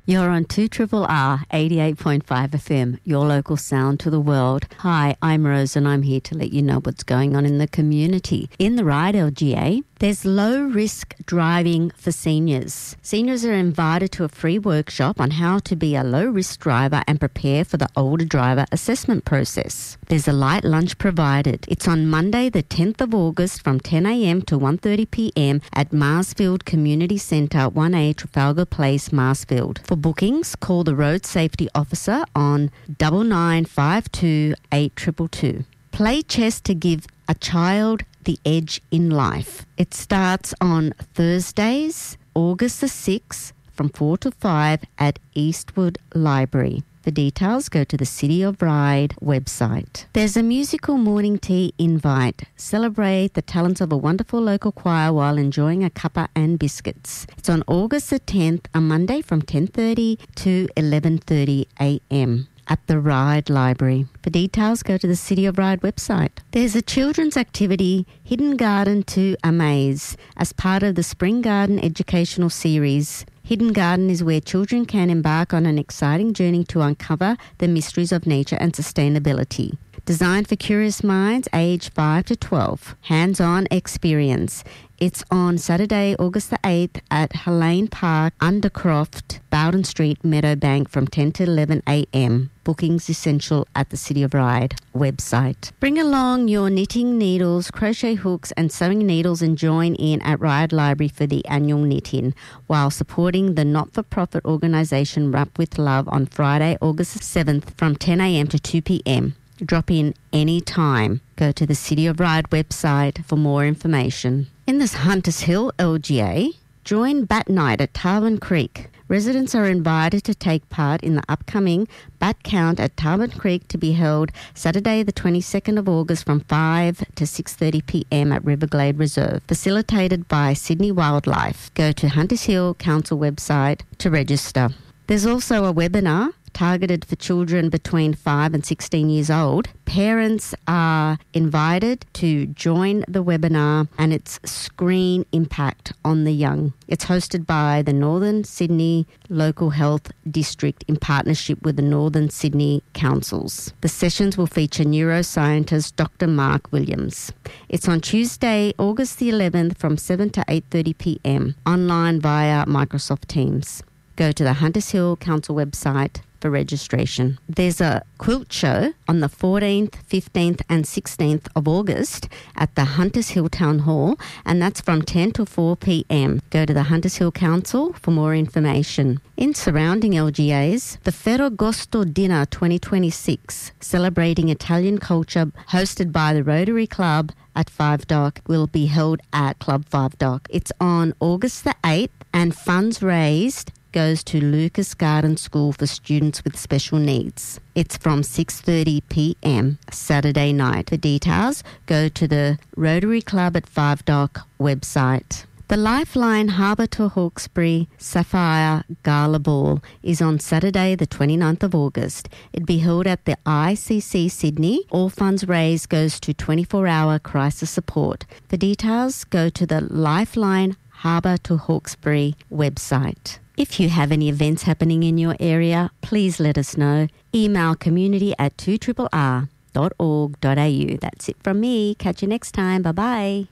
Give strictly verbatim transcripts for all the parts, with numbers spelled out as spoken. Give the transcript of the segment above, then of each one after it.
You're on two R R R eighty-eight point five F M, your local sound to the world. Hi, I'm Rose and I'm here to let you know what's going on in the community. In the Ride L G A, there's low-risk driving for seniors. Seniors are invited to a free workshop on how to be a low-risk driver and prepare for the older driver assessment process. There's a light lunch provided. It's on Monday the tenth of August from ten a.m. to one thirty p.m. at Marsfield Community Centre, one A Trafalgar Place, Marsfield. For bookings, call the Road Safety Officer on nine nine five two eight two two two. Play chess to give a child the edge in life. It starts on Thursdays, August the sixth from four to five at Eastwood Library. For details, go to the City of Ryde website. There's a musical morning tea invite. Celebrate the talents of a wonderful local choir while enjoying a cuppa and biscuits. It's on August the tenth, a Monday from ten thirty to eleven thirty a.m. at the Ryde Library. For details, go to the City of Ryde website. There's a children's activity, Hidden Garden to Amaze, as part of the Spring Garden Educational Series. Hidden Garden is where children can embark on an exciting journey to uncover the mysteries of nature and sustainability. Designed for curious minds aged five to twelve. Hands-on experience. It's on Saturday, August the eighth at Helene Park, Undercroft, Bowden Street, Meadowbank from ten to eleven a.m. Bookings essential at the City of Ryde website. Bring along your knitting needles, crochet hooks and sewing needles and join in at Ryde Library for the annual knit-in while supporting the not-for-profit organisation Wrap with Love on Friday, August seventh from ten a.m. to two p.m. Drop in any time. Go to the City of Ryde website for more information. In this Hunters Hill L G A, join Bat Night at Tarwin Creek. Residents are invited to take part in the upcoming Bat Count at Tarwin Creek to be held Saturday the twenty-second of August from five to six thirty p.m. at Riverglade Reserve, facilitated by Sydney Wildlife. Go to Hunters Hill Council website to register. There's also a webinar targeted for children between five and sixteen years old. Parents are invited to join the webinar and its screen impact on the young. It's hosted by the Northern Sydney Local Health District in partnership with the Northern Sydney Councils. The sessions will feature neuroscientist Doctor Mark Williams. It's on Tuesday, August the eleventh from seven to eight thirty p.m. online via Microsoft Teams. Go to the Hunters Hill Council website for registration. There's a quilt show on the fourteenth, fifteenth and sixteenth of August at the Hunters Hill Town Hall, and that's from ten to four p.m. Go to the Hunters Hill Council for more information. In surrounding L G As, the Ferragosto Dinner twenty twenty-six, celebrating Italian culture, hosted by the Rotary Club at Five Dock, will be held at Club Five Dock. It's on August the eighth, and funds raised goes to Lucas Garden School for students with special needs. It's from six thirty p.m. Saturday night. For details, go to the Rotary Club at Five Dock website. The Lifeline Harbour to Hawkesbury Sapphire Gala Ball is on Saturday the twenty-ninth of August. It'll be held at the I C C Sydney. All funds raised goes to twenty-four hour crisis support. For details, go to the Lifeline Harbour to Hawkesbury website. If you have any events happening in your area, please let us know. Email community at two R R R dot org dot a u. That's it from me. Catch you next time. Bye-bye.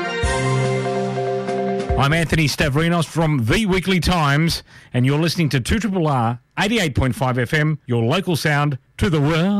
I'm Anthony Stavrinos from The Weekly Times, and you're listening to two R R R eighty-eight point five F M, your local sound to the world.